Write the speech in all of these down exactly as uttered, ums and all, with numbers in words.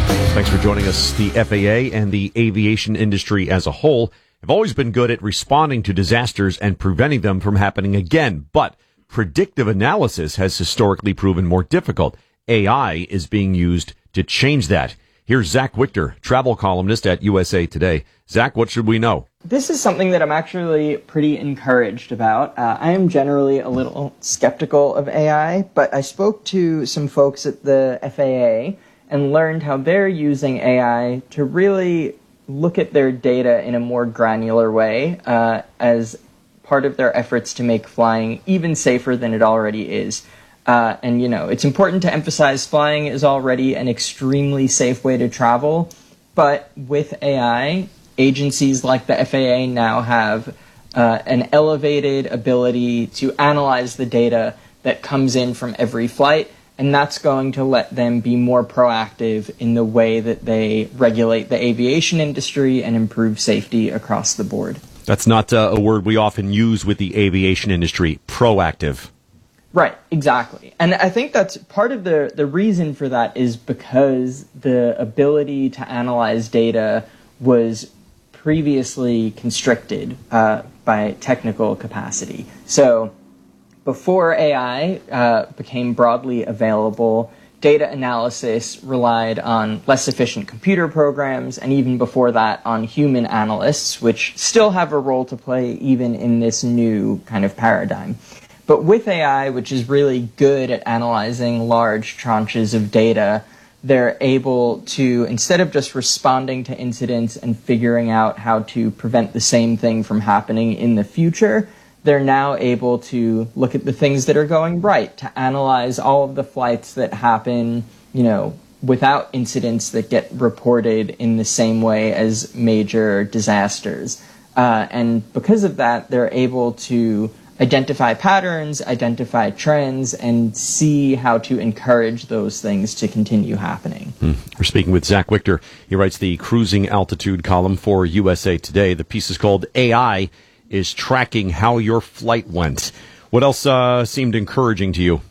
Thanks for joining us. The F A A and the aviation industry as a whole have always been good at responding to disasters and preventing them from happening again. But predictive analysis has historically proven more difficult. A I is being used to change that. Here's Zach Wichter, travel columnist at U S A Today. Zach, what should we know? This is something that I'm actually pretty encouraged about. Uh, I am generally a little skeptical of A I, but I spoke to some folks at the F A A and learned how they're using A I to really look at their data in a more granular way uh, as part of their efforts to make flying even safer than it already is. Uh, and, you know, it's important to emphasize flying is already an extremely safe way to travel, but with A I, agencies like the F A A now have uh, an elevated ability to analyze the data that comes in from every flight, and that's going to let them be more proactive in the way that they regulate the aviation industry and improve safety across the board. That's not uh, a word we often use with the aviation industry, proactive. Right, exactly. And I think that's part of the, the reason for that is because the ability to analyze data was previously constricted uh, by technical capacity. So before A I uh, became broadly available, data analysis relied on less efficient computer programs, and even before that on human analysts, which still have a role to play even in this new kind of paradigm. But with A I, which is really good at analyzing large tranches of data, they're able to, instead of just responding to incidents and figuring out how to prevent the same thing from happening in the future, they're now able to look at the things that are going right, to analyze all of the flights that happen, you know, without incidents that get reported in the same way as major disasters. Uh, and because of that, they're able to identify patterns, identify trends, and see how to encourage those things to continue happening. Hmm. We're speaking with Zach Wichter. He writes the cruising altitude column for U S A Today. The piece is called A I is Tracking How Your Flight Went. What else uh, seemed encouraging to you?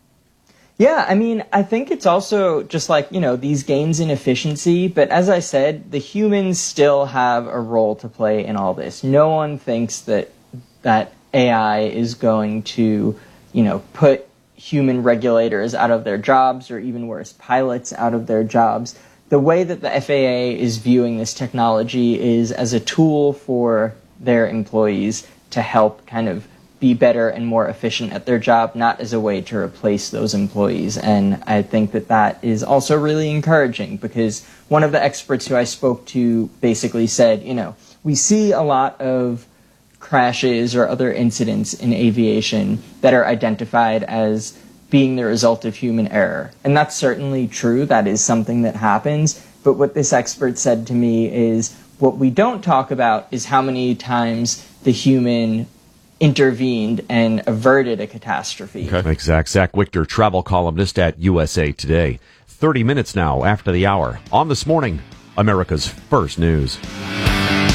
Yeah, I mean, I think it's also just like, you know, these gains in efficiency, but as I said, the humans still have a role to play in all this. No one thinks that that A I is going to, you know, put human regulators out of their jobs, or even worse, pilots out of their jobs. The way that the F A A is viewing this technology is as a tool for their employees to help kind of be better and more efficient at their job, not as a way to replace those employees. And I think that that is also really encouraging, because one of the experts who I spoke to basically said, you know, we see a lot of crashes or other incidents in aviation that are identified as being the result of human error. And that's certainly true. That is something that happens. But what this expert said to me is, what we don't talk about is how many times the human intervened and averted a catastrophe. Okay. Thanks, Zach. Zach Wichter, travel columnist at U S A Today. thirty minutes now after the hour. On This Morning, America's First News.